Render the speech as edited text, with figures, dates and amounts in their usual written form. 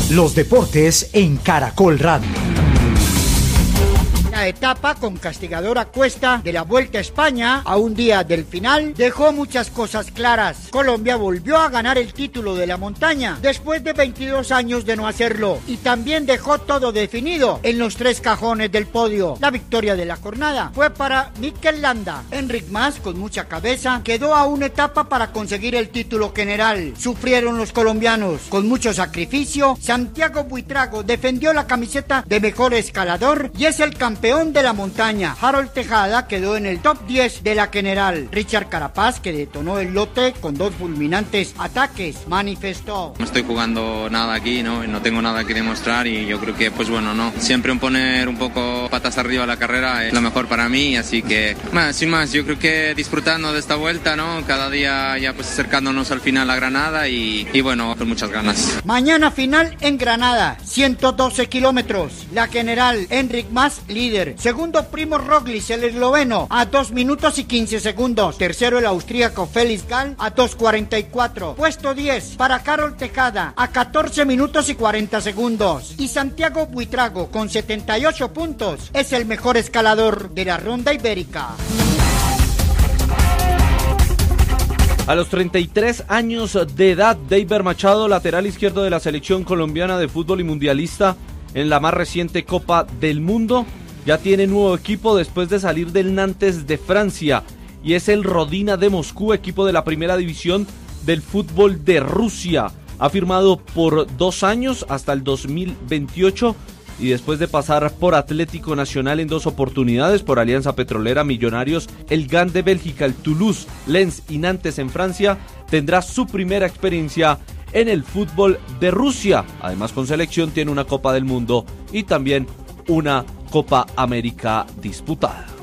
Los deportes en Caracol Radio. La etapa con castigadora cuesta de la Vuelta a España a un día del final dejó muchas cosas claras. Colombia volvió a ganar el título de la montaña después de 22 años de no hacerlo y también dejó todo definido en los 3 cajones del podio. La victoria de la jornada fue para Mikel Landa. Enric Mas, con mucha cabeza, quedó a una etapa para conseguir el título general. Sufrieron los colombianos con mucho sacrificio. Santiago Buitrago defendió la camiseta de mejor escalador y es el campeón de la montaña. Harold Tejada quedó en el top 10 de la general. Richard Carapaz, que detonó el lote con 2 fulminantes ataques, manifestó: no estoy jugando nada aquí, no tengo nada que demostrar y yo creo que siempre poner un poco patas arriba la carrera es lo mejor para mí, así que sin más, yo creo que disfrutando de esta vuelta, cada día ya acercándonos al final a Granada y con muchas ganas. Mañana final en Granada, 112 kilómetros. La general, Enric Mas, líder. Segundo, Primož Roglič, el esloveno, a 2 minutos y 15 segundos. Tercero, el austríaco Felix Gall, a 2:44. Puesto 10 para Harold Tejada, a 14 minutos y 40 segundos. Y Santiago Buitrago, con 78 puntos, es el mejor escalador de la Ronda Ibérica. A los 33 años de edad, Deiber Machado, lateral izquierdo de la selección colombiana de fútbol y mundialista en la más reciente Copa del Mundo, ya tiene nuevo equipo después de salir del Nantes de Francia, y es el Rodina de Moscú, equipo de la primera división del fútbol de Rusia. Ha firmado por 2 años hasta el 2028 y después de pasar por Atlético Nacional en 2 oportunidades, por Alianza Petrolera, Millonarios, el Gant de Bélgica, el Toulouse, Lens y Nantes en Francia, tendrá su primera experiencia en el fútbol de Rusia. Además, con selección tiene una Copa del Mundo y también una Copa América disputada.